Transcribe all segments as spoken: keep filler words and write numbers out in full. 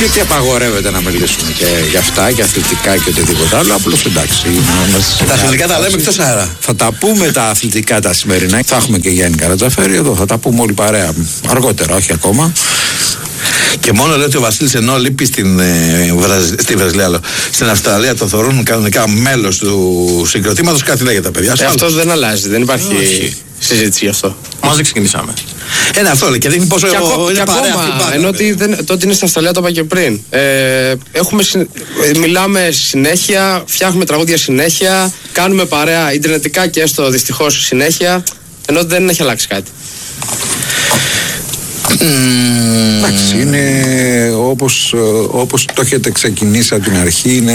Γιατί απαγορεύεται να μιλήσουμε και για αυτά, για αθλητικά και οτιδήποτε άλλο. Απλώς εντάξει. Τα αθλητικά τα λέμε εκτός αέρα. Θα τα πούμε τα αθλητικά τα σημερινά. Θα έχουμε και Γιάννη Καρατζαφέρη εδώ. Θα τα πούμε όλοι παρέα αργότερα, όχι ακόμα. Και μόνο λέει ότι ο Βασίλης ενώ λείπει στην, ε, Βραζ, στη Βραζιλία, άλλο, στην Αυστραλία το θεωρούν κανονικά μέλος του συγκροτήματος. Κάτι λέγεται τα παιδιά. Ε, αυτό δεν αλλάζει, δεν υπάρχει όχι. συζήτηση γι' αυτό. Μαζί ξεκινήσαμε. Ένα αυτό λέει και δείχνει πόσο και εγώ, είναι και παρέα ακόμα, αυτή πάντα. ενώ ότι δεν, το ότι είναι στην Αυστραλία το είπα και πριν. Ε, έχουμε, μιλάμε συνέχεια, φτιάχνουμε τραγούδια συνέχεια, κάνουμε παρέα ιντερνετικά και έστω δυστυχώς συνέχεια, ενώ δεν έχει αλλάξει κάτι. Εντάξει, είναι όπως, όπως το έχετε ξεκινήσει από την αρχή, είναι,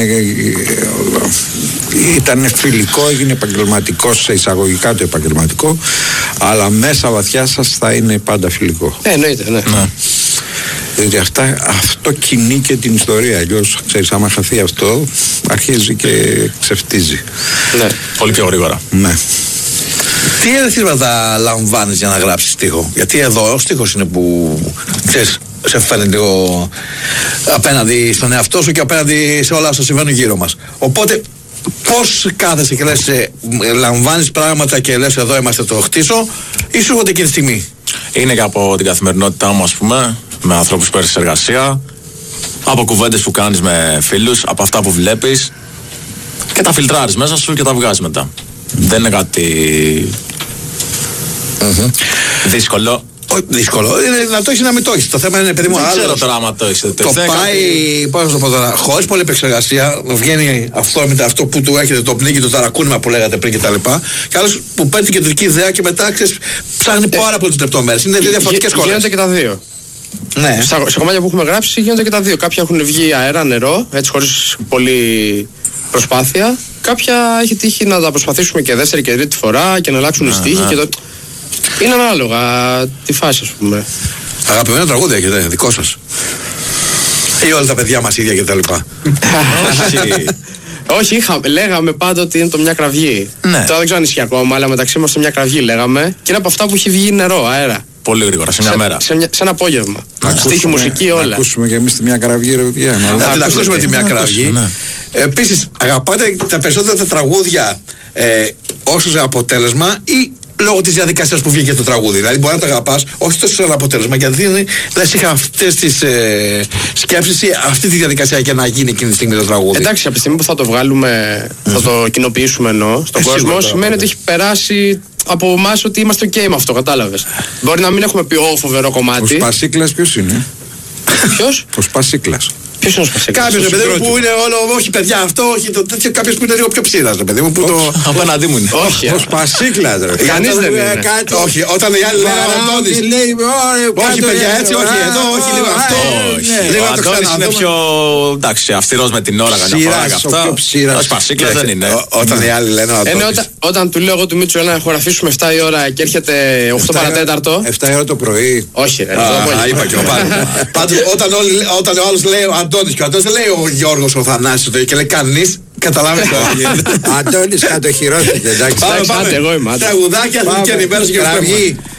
ήταν φιλικό, έγινε επαγγελματικό σε εισαγωγικά το επαγγελματικό, αλλά μέσα βαθιά σας θα είναι πάντα φιλικό. Ε, εννοείται, ναι. ναι. Διότι αυτά, αυτό κινεί και την ιστορία. Αλλιώς, ξέρεις, άμα χαθεί αυτό, αρχίζει και ξεφτίζει. Ναι, πολύ πιο γρήγορα. Ναι. Τι ερεθίσματα λαμβάνεις για να γράψεις στίχο? Γιατί εδώ ο στίχος είναι που, ξέρεις, σε φέρνει λίγο απέναντι στον εαυτό σου και απέναντι σε όλα όσα συμβαίνουν γύρω μας. Οπότε πώς κάθεσαι και λες, λαμβάνεις πράγματα και λες εδώ είμαστε, το χτίσω, ή σου έρχονται εκείνη τη στιγμή? Είναι και από την καθημερινότητά μου, ας πούμε, με ανθρώπους που παίρνεις εργασία, από κουβέντες που κάνεις με φίλους, από αυτά που βλέπεις και τα φιλτράρεις μέσα σου και τα βγάζεις μετά. Δεν είναι κάτι mm-hmm. δύσκολο. Όχι δύσκολο, είναι να το έχεις να μην το έχεις. Το θέμα είναι παιδί μου άλλο. Δεν άλλος. ξέρω τώρα άμα το έχεις. Το πάει, κάτι... πώς να το πω τώρα, χωρίς πολλή επεξεργασία, βγαίνει αυτό με αυτό που του έχετε, το πνίγει, το ταρακούνημα που λέγατε πριν κτλ. Και, και άλλος που παίρνει την κεντρική ιδέα και μετά ξέρεις, ψάχνει ε, πάρα πολλές λεπτομέρειες. Είναι δύο διαφορετικές σχολές. Γίνονται και τα δύο. Ναι. Στα, σε κομμάτια που έχουμε γράψει γίνονται και τα δύο. Κάποια έχουν βγει αέρα, νερό, έτσι χωρίς πολύ προσπάθεια. Κάποια έχει τύχει να τα προσπαθήσουμε και δεύτερη και τρίτη φορά και να αλλάξουν οι στίχοι. Και το... Είναι ανάλογα τη φάση, ας πούμε. Αγαπημένο τραγούδι έχετε, δικό σας? Ή όλα τα παιδιά μας ίδια και τα λοιπά? Όχι. Όχι, είχα, λέγαμε πάντα ότι είναι το Μια Κραυγή. Ναι. Τώρα δεν ξέρω αν ισχύει ακόμα, αλλά μεταξύ μας το Μια Κραυγή λέγαμε. Και είναι από αυτά που έχει βγει νερό, αέρα. Πολύ γρήγορα, σε μια σε, μέρα. Σε, μια, σε ένα απόγευμα. Στίχη, μουσική, όλα. Να ακούσουμε και εμείς τη Μια Κραυγή, ρε παιδιά. Να την ακούσουμε τη Μια Κραυγή. Επίσης, αγαπάτε τα περισσότερα τα τραγούδια ε, ως αποτέλεσμα ή λόγω της διαδικασίας που βγήκε το τραγούδι? Δηλαδή, μπορεί να το αγαπάς, όχι τόσο σαν αποτέλεσμα, γιατί δεν είχα αυτές τις ε, σκέψεις ή αυτή τη διαδικασία για να γίνει εκείνη τη στιγμή το τραγούδι. Εντάξει, από τη στιγμή που θα το βγάλουμε, mm-hmm. θα το κοινοποιήσουμε εννοώ στον Εσύ κόσμο, βέβαια, σημαίνει ότι έχει περάσει από εμάς ότι είμαστε ok με αυτό, κατάλαβες. Μπορεί να μην έχουμε πει ω φοβερό κομμάτι. Ο Σπασίκλας ποιος είναι? Ποιος? Ο Σπασίκλας. Ποιος είναι ο Σπασίκλας? Κάποιος ρε παιδί μου που είναι όλο, όχι παιδιά αυτό, όχι το τέτοιο, κάποιος που είναι λίγο πιο ψήρας ρε παιδί μου. Απέναντί μου είναι. Όχι. Ο Σπασίκλας ρε. Κανείς δεν είναι. Όχι, όταν οι άλλοι λένε ο Αντώνης. Όχι παιδιά έτσι, όχι εδώ, όχι λίγο αυτό. Ο Αντώνης είναι πιο, εντάξει, αυστηρός με την ώρα καμιά φορά και αυτά. Ο Σπασίκλας δεν είναι. Όταν οι άλλοι λένε ο Αντώνης. Όταν του λέω εγώ του Μίτσου να χωραφίσουμε εφτά η ώρα και έρχεται οκτώ παρατέταρτο. εφτά η ώρα το πρωί. Όχι ρε. Είπα και ο Πάντως όταν ο άλλος λέει ο Αντώνης και ο Αντώνης δεν λέει ο Γιώργος ο Θανάσης και λέει κανείς, καταλάβεις το. Αντώνης κατοχυρώθηκε, εντάξει. Πάμε, πάμε. Εγώ είμαι. Τραγουδάκια, αθλητική ενημέρωση και Κραυγή.